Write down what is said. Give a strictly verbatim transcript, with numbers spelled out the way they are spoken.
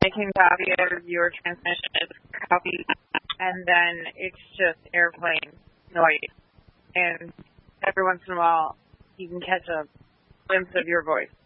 making copy of your transmission is copy, and then it's just airplane noise. And every once in a while, you can catch a glimpse of your voice.